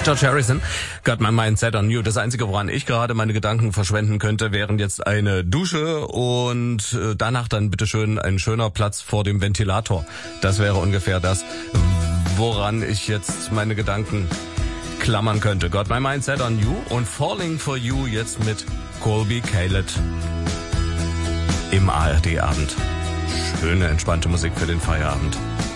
George Harrison, Got My Mind Set on You. Das Einzige, woran ich gerade meine Gedanken verschwenden könnte, wären jetzt eine Dusche und danach dann bitteschön ein schöner Platz vor dem Ventilator. Das wäre ungefähr das, woran ich jetzt meine Gedanken klammern könnte. Got My Mind Set on You und Falling for You jetzt mit Colby Caled im ARD-Abend. Schöne, entspannte Musik für den Feierabend.